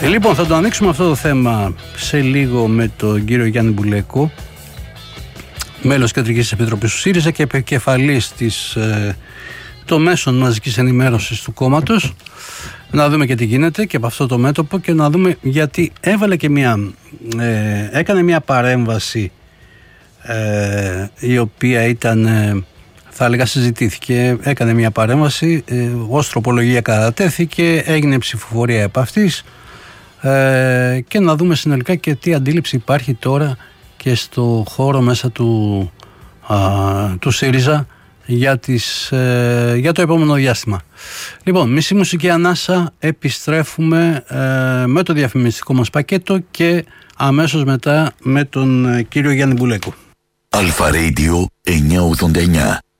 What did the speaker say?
Λοιπόν, θα το ανοίξουμε αυτό το θέμα σε λίγο με τον κύριο Γιάννη Μπουλέκο, μέλος Κεντρικής Επιτροπής του ΣΥΡΙΖΑ και επικεφαλής των μέσων μαζικής ενημέρωσης του κόμματος. Να δούμε και τι γίνεται και από αυτό το μέτωπο και να δούμε γιατί έκανε μια παρέμβαση η οποία ήταν, θα έλεγα, συζητήθηκε. Έκανε μια παρέμβαση, ως τροπολογία κατατέθηκε, έγινε ψηφοφορία επ' αυτής, και να δούμε συνολικά και τι αντίληψη υπάρχει τώρα και στο χώρο μέσα του ΣΥΡΙΖΑ για το επόμενο διάστημα. Λοιπόν, μισή μουσική ανάσα, επιστρέφουμε με το διαφημιστικό μας πακέτο και αμέσως μετά με τον κύριο Γιάννη Μπουλέκο. Αλφα Radio 989.